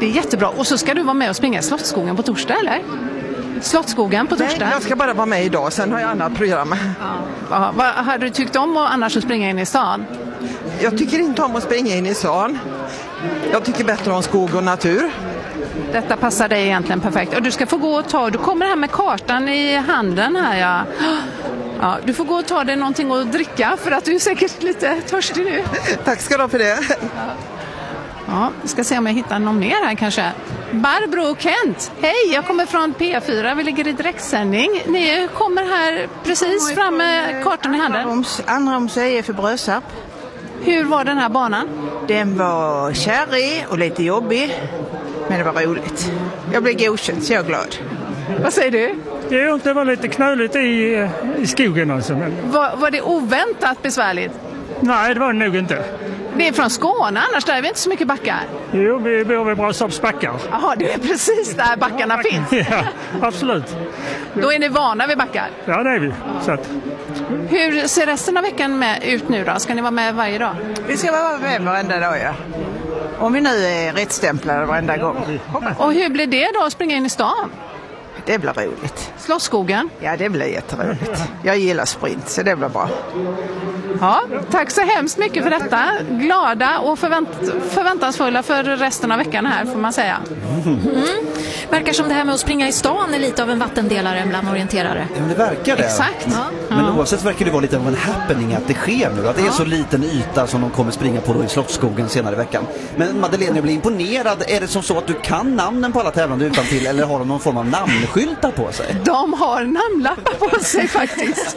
Det är jättebra. Och så ska du vara med och springa i Slottsskogen på torsdag, eller? Slottsskogen på torsdag? Nej, jag ska bara vara med idag, sen har jag annat program. Ja. Vad hade du tyckt om att annars att springa in i stan? Jag tycker inte om att springa in i stan. Jag tycker bättre om skog och natur. Detta passar dig egentligen perfekt. Och du ska få gå och du kommer här med kartan i handen här, ja. Ja, du får gå och ta dig någonting att dricka för att du är säkert lite törstig nu. Tack ska du ha för det. Ja, vi ska se om jag hittar någon mer här kanske. Barbro och Kent, hej, jag kommer från P4, vi ligger i direktsändning. Ni kommer här precis fram med kartan i handen. Andra museet för Brösarp. Hur var den här banan? Den var kärrig och lite jobbig, men det var roligt. Jag blev godkänd, så jag är glad. Vad säger du? Jo, det var lite knöligt i skogen alltså. Men... Var det oväntat besvärligt? Nej, det var det nog inte. Det är från Skåne, annars där är vi inte så mycket backar. Jo, vi bor vid Brösarps backar. Jaha, det är precis där backarna finns. Ja, absolut. Då är ni vana vid backar? Ja, det är vi. Så att... Hur ser resten av veckan ut nu då? Ska ni vara med varje dag? Vi ska vara med varenda dag, ja. Om vi nu är rättstämplade varenda gång. Och hur blir det då att springa in i stan? Det blir roligt. Slottsskogen? Ja, det blir jätteroligt. Jag gillar sprint, så det blir bra. Ja, tack så hemskt mycket för detta. Glada och förväntansfulla för resten av veckan här, får man säga. Verkar som det här med att springa i stan är lite av en vattendelare bland orienterare. Ja, men det verkar det. Exakt. Ja. Men oavsett verkar det vara lite av en happening att det sker nu. Att det är så liten yta som de kommer springa på då i Slottsskogen senare i veckan. Men Madeleine, jag blir imponerad. Är det som så att du kan namnen på alla tävlande utan till, eller har de någon form av namnskyltar på sig? De har namnlappar på sig faktiskt.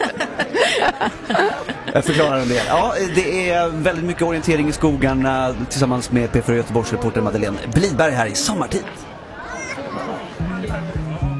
Jag förklarar en del. Ja, det är väldigt mycket orientering i skogarna tillsammans med P4 Göteborgs reporter Madeleine Blidberg här i sommartid.